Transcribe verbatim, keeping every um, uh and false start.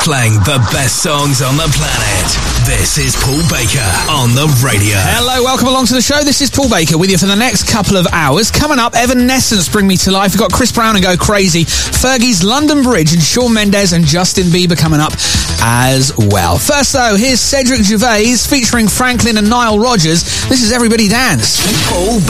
playing the best songs on the planet. This is Paul Baker on the radio. Hello, welcome along to the show. This is Paul Baker with you for the next couple of hours. Coming up, Evanescence Bring Me to Life. We've got Chris Brown and Go Crazy, Fergie's London Bridge, and Shawn Mendes and Justin Bieber coming up as well. First though, here's Cedric Gervais featuring Franklin and Nile Rodgers. This is Everybody Dance. Paul